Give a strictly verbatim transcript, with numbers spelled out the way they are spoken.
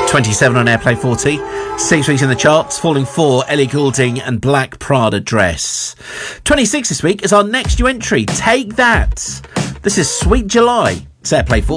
twenty-seven on Airplay forty. Six weeks in the charts, falling four, Ellie Goulding and Black Prada Dress. twenty-six this week is our next new entry, Take That. This is Sweet July. It's Airplay forty.